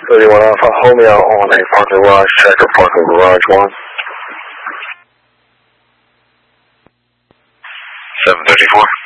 31 Alpha, hold me out on a parking garage, check or parking garage 1. 734.